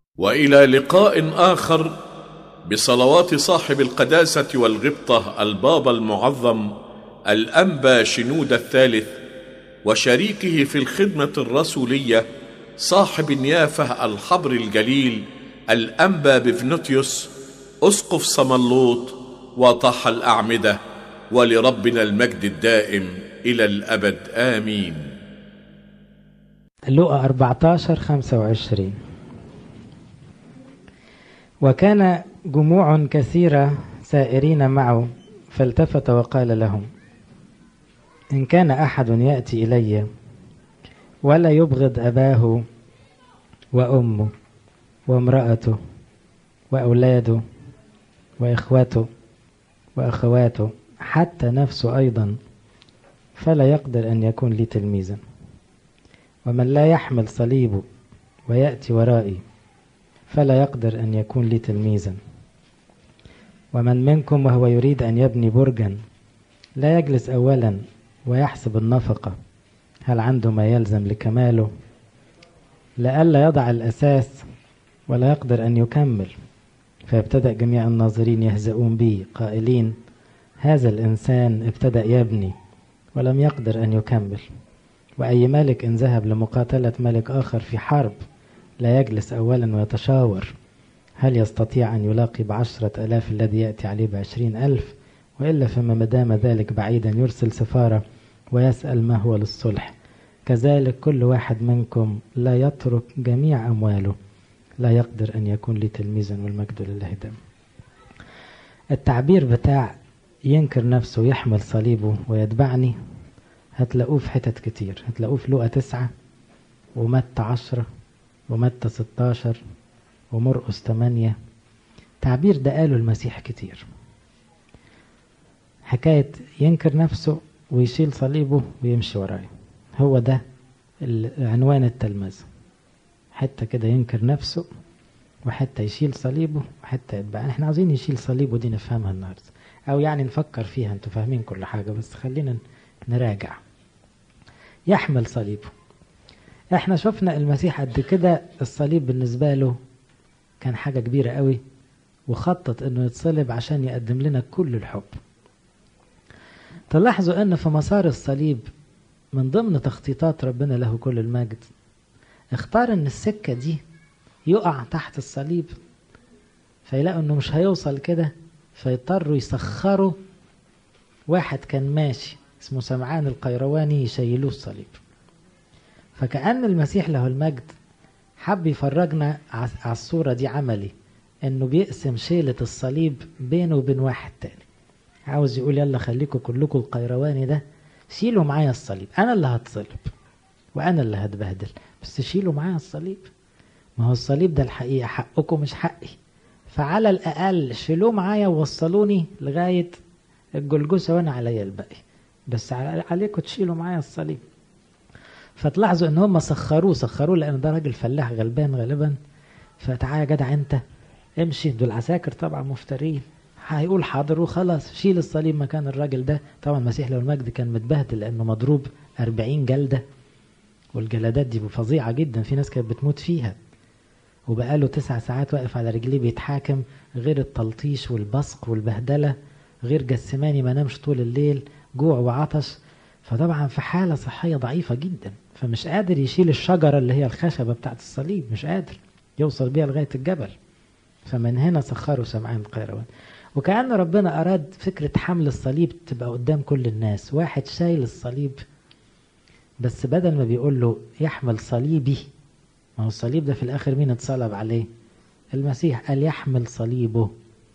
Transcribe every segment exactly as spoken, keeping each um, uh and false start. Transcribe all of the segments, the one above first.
وإلى لقاء آخر بصلوات صاحب القداسة والغبطة البابا المعظم الأنبا شنودة الثالث وشريكه في الخدمة الرسولية صاحب النيافة الحبر الجليل الأنبا بفنوتيوس أسقف صملوط وطح الأعمدة، ولربنا المجد الدائم إلى الأبد آمين. لوقا أربعتاشر خمسة وعشرين. وكان جموع كثيرة سائرين معه، فالتفت وقال لهم: إن كان أحد يأتي إلي ولا يبغض أباه وأمه وامرأته وأولاده وإخوته وأخواته حتى نفسه أيضا، فلا يقدر أن يكون لي تلميذا. ومن لا يحمل صليبه ويأتي ورائي فلا يقدر أن يكون لي تلميذا. ومن منكم وهو يريد أن يبني برجا لا يجلس أولا ويحسب النفقة هل عنده ما يلزم لكماله، لئلا يضع الأساس ولا يقدر أن يكمل، فيبتدأ جميع الناظرين يهزؤون به قائلين: هذا الإنسان ابتدأ يبني ولم يقدر أن يكمل. وأي ملك إن ذهب لمقاتلة ملك آخر في حرب لا يجلس أولا ويتشاور هل يستطيع أن يلاقي بعشرة ألاف الذي يأتي عليه بعشرين ألف، وإلا فما مدام ذلك بعيدا يرسل سفارة ويسأل ما هو للصلح. كذلك كل واحد منكم لا يترك جميع أمواله لا يقدر أن يكون لي تلميذا، والمجد لله دائما. التعبير بتاع ينكر نفسه يحمل صليبه ويتبعني هتلاقوه في حتت كتير. هتلاقوه في لوقا تسعة ومتى عشرة ومتى ستاشر ومرقس ثمانية. تعبير ده قاله المسيح كتير، حكاية ينكر نفسه ويشيل صليبه ويمشي وراي. هو ده عنوان التلمذة، حتى كده ينكر نفسه وحتى يشيل صليبه وحتى يتبع. احنا عاوزين يشيل صليبه دي نفهمها النهارده، او يعني نفكر فيها. انتوا فاهمين كل حاجة بس خلينا نراجع. يحمل صليبه. احنا شفنا المسيح قد كده الصليب بالنسبة له كان حاجة كبيرة قوي، وخطط انه يتصلب عشان يقدم لنا كل الحب. تلاحظوا ان في مسار الصليب من ضمن تخطيطات ربنا له كل المجد اختار ان السكة دي يقع تحت الصليب، فيلاقوا انه مش هيوصل كده، فيضطروا يسخروا واحد كان ماشي اسمه سمعان القيرواني يشيلوه الصليب. فكأن المسيح له المجد حب يفرجنا على الصورة دي عملي، انه بيقسم شيلة الصليب بينه وبين واحد تاني. عاوز يقول يلا خليكم كلكم القيرواني ده شيلوا معايا الصليب، انا اللي هتصلب وانا اللي هتبهدل، بس شيلوا معايا الصليب. ما هو الصليب ده الحقيقة حقكم مش حقي، فعلى الاقل شيلوه معايا ووصلوني لغاية الجلجسة وانا عليا الباقي، بس عليكم تشيلوا معايا الصليب. فتلاحظوا ان هم سخروه سخروه لان ده راجل فلاح غلبان غالبا. فتعالى يا جدع انت امشي، دول عساكر طبعا مفترين، هيقول حاضر وخلاص شيل الصليب مكان الراجل ده. طبعا المسيح له المجد كان متبهدل لانه مضروب أربعين جلدة، والجلدات دي فظيعة جدا، في ناس كانت بتموت فيها، وبقاله تسع ساعات واقف على رجليه بيتحاكم، غير التلطيش والبصق والبهدلة، غير جسماني ما نامش طول الليل، جوع وعطش. فطبعا في حالة صحية ضعيفة جدا، فمش قادر يشيل الشجرة اللي هي الخشبة بتاعت الصليب، مش قادر يوصل بيها لغاية الجبل. فمن هنا سخروا سمعان القيروان. وكأن ربنا أراد فكرة حمل الصليب تبقى قدام كل الناس، واحد شايل الصليب، بس بدل ما بيقول له يحمل صليبي، ما هو الصليب ده في الآخر مين اتصلب عليه؟ المسيح. قال يحمل صليبه.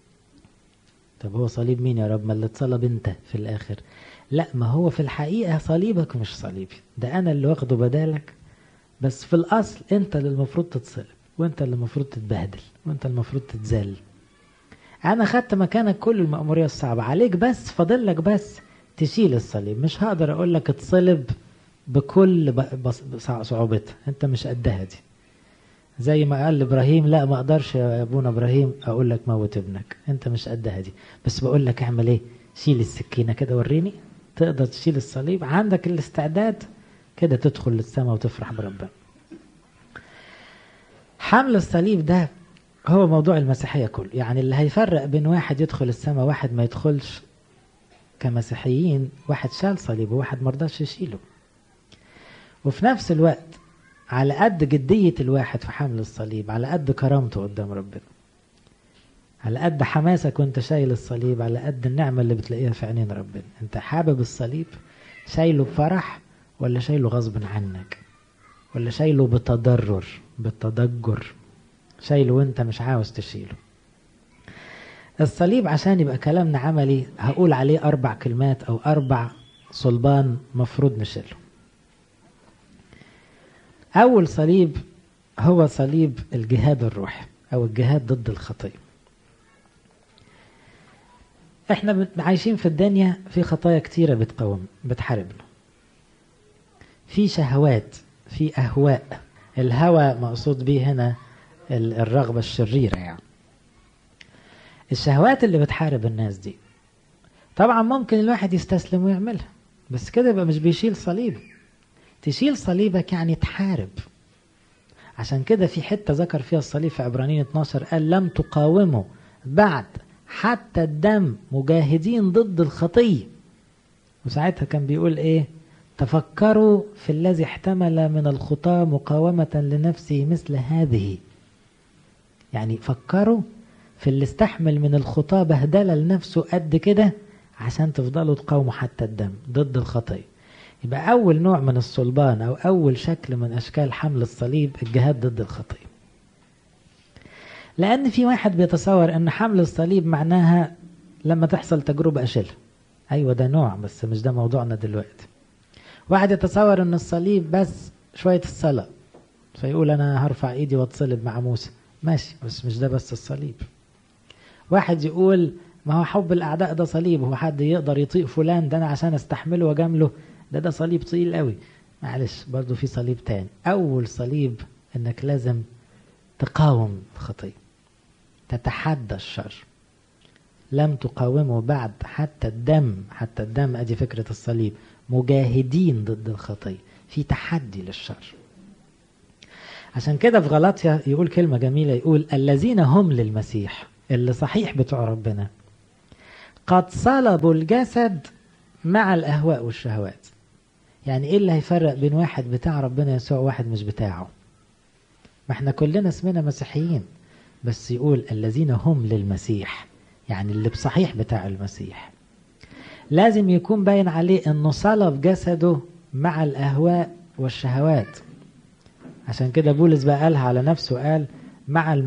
طب هو صليب مين يا رب؟ ما اللي اتصلب انت في الآخر. لا، ما هو في الحقيقة صليبك مش صليبي، ده أنا اللي واخده بدالك، بس في الأصل أنت اللي المفروض تتصلب، وأنت اللي المفروض تتبهدل، وأنت اللي المفروض تتذل. أنا خدت مكانك كل المأمورية الصعبة عليك، بس فاضلك بس تشيل الصليب. مش هقدر أقول لك اتصلب بكل صعوبتها، أنت مش قدها دي. زي ما قال إبراهيم لا ما أقدرش يا أبونا إبراهيم أقول لك موت ابنك، أنت مش قدها دي، بس بقول لك اعمل إيه؟ شيل السكينة كده، وريني تقدر تشيل الصليب، عندك الاستعداد كده تدخل للسماء وتفرح بربنا. حمل الصليب ده هو موضوع المسيحية كله. يعني اللي هيفرق بين واحد يدخل السماء واحد ما يدخلش كمسيحيين، واحد شال صليبه وواحد مرضاش يشيله. وفي نفس الوقت على قد جدية الواحد في حمل الصليب على قد كرامته قدام ربنا. على قد حماسك وانت شايل الصليب على قد النعمة اللي بتلاقيها في عينين ربنا. انت حابب الصليب شايله بفرح ولا شايله غصب عنك، ولا شايله بتضرر بالتضجر، شايله وانت مش عاوز تشيله. الصليب عشان يبقى كلامنا عملي هقول عليه أربع كلمات أو أربع صلبان مفروض نشيله. أول صليب هو صليب الجهاد الروحي أو الجهاد ضد الخطية. احنا عايشين في الدنيا في خطايا كتيرة بتقاوم بتحاربنا، في شهوات، في أهواء. الهوى مقصود به هنا الرغبة الشريرة. يعني الشهوات اللي بتحارب الناس دي طبعا ممكن الواحد يستسلم ويعملها، بس كده يبقى مش بيشيل صليب. تشيل صليبك يعني تحارب. عشان كده في حتة ذكر فيها الصليب في عبرانيين اتناشر قال لم تقاوموا بعد حتى الدم مجاهدين ضد الخطية. وساعتها كان بيقول ايه؟ تفكروا في الذي احتمل من الخطاة مقاومة لنفسه مثل هذه. يعني فكروا في اللي استحمل من الخطاة بهدلة لنفسه قد كده عشان تفضلوا تقاوموا حتى الدم ضد الخطية. يبقى أول نوع من الصلبان أو أول شكل من أشكال حمل الصليب الجهاد ضد الخطية. لأن في واحد بيتصور أن حمل الصليب معناها لما تحصل تجربة أشيلها. أيوة ده نوع، بس مش ده موضوعنا دلوقتي. واحد يتصور أن الصليب بس شوية الصلاة، فيقول أنا هرفع إيدي واتصلب مع موسى. ماشي، بس مش ده بس الصليب. واحد يقول ما هو حب الأعداء ده صليب، هو حد يقدر يطيق فلان ده أنا عشان استحمله وجامله، ده ده صليب طويل قوي. معلش، برضو في صليب تاني. أول صليب أنك لازم تقاوم الخطية، تتحدى الشر. لم تقاوموا بعد حتى الدم، حتى الدم أدي فكرة الصليب، مجاهدين ضد الخطية، في تحدي للشر. عشان كده في غلاطيا يقول كلمة جميلة، يقول الذين هم للمسيح، اللي صحيح بتوع ربنا، قد صلبوا الجسد مع الأهواء والشهوات. يعني ايه اللي هيفرق بين واحد بتاع ربنا يسوع وواحد مش بتاعه؟ ما احنا كلنا اسمنا مسيحيين، بس يقول الذين هم للمسيح، يعني اللي بصحيح بتاع المسيح لازم يكون باين عليه انه صلب جسده مع الأهواء والشهوات. عشان كده بولس بقى قالها على نفسه، قال مع